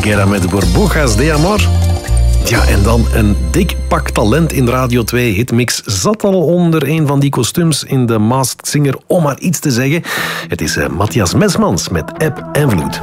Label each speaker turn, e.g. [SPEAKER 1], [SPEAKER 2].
[SPEAKER 1] Shakira met Burbujas de Amor. Ja, en dan een dik pak talent in de Radio 2 hitmix zat al onder een van die kostuums in de Masked Singer, om maar iets te zeggen. Het is Matthias Mesmans met Eb en Vloed.